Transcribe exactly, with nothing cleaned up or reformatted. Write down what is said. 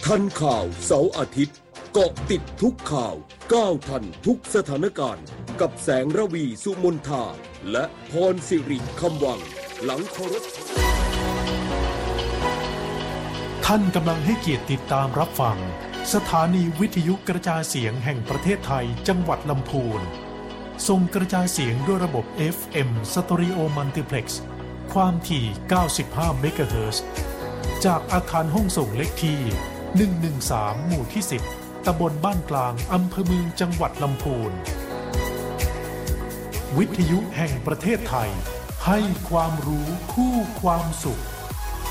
ทันข่าวเสาร์อาทิตย์เกาะติดทุกข่าวก้าวทันทุกสถานการณ์กับแสงระวีสุมนทาและพรสิริคำวังหลังเคารพท่านกำลังให้เกียรติติดตามรับฟังสถานีวิทยุกระจายเสียงแห่งประเทศไทยจังหวัดลำพูนส่งกระจายเสียงด้วยระบบ เอฟ เอ็ม Stereo Multiplex ความถี่เก้าสิบห้าเมกะเฮิรตซ์จากอาคารห้องส่งเลขที่หนึ่งหนึ่งสามหมู่ที่สิบตำบลบ้านกลางอำเภอเมืองจังหวัดลำพูนวิทยุแห่งประเทศไทยให้ความรู้คู่ความสุข